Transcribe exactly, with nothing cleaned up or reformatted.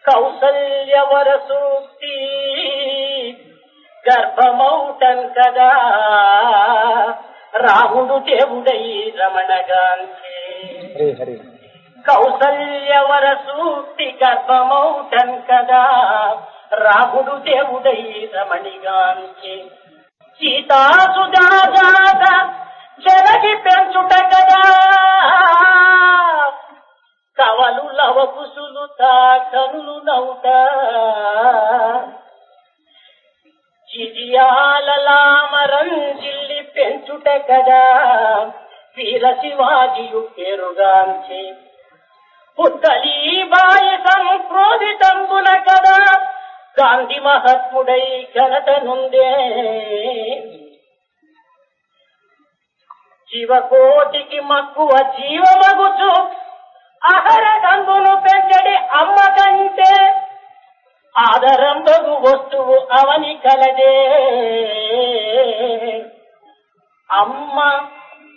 కౌసల్యవర సూక్తి గర్భమౌటన్ కదా రాముడు దేవుడై రమణగాంచి. కౌసల్యవర సూక్తి గర్భమౌటన్ కదా రాముడు దేవుడై రమణిగాంచి. సీతాసుజాత జలగి పెంచుట కదా కవలు లవకుసులు తా కనులు నౌట. జిజియాలలామరంజిల్లి పెంచుట కదా వీర శివాజియు పేరుగాంచి. పుత్తలీబాయి సంక్రోధితంబున కదా గాంధీ మహాత్ముడై ఘనత నుండే. జీవకోటికి మక్కువ జీవమగుచు ఆహార గంగును పెంచడి అమ్మ కంటే ఆదరంబగు వస్తువు అవని కలదే. అమ్మ